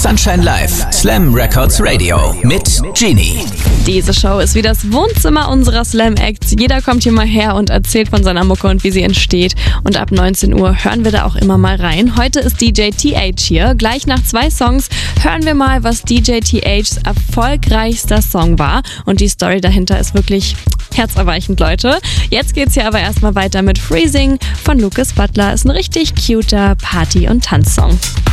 Sunshine Live, Slam Records Radio mit Genie. Diese Show ist wie das Wohnzimmer unserer Slam-Acts. Jeder kommt hier mal her und erzählt von seiner Mucke und wie sie entsteht. Und ab 19 Uhr hören wir da auch immer mal rein. Heute ist DJ TH hier. Gleich nach 2 Songs hören wir mal, was DJ THs erfolgreichster Song war. Und die Story dahinter ist wirklich herzerweichend, Leute. Jetzt geht's hier aber erstmal weiter mit Freezing von Lucas Butler. Ist ein richtig cuter Party- und Tanzsong.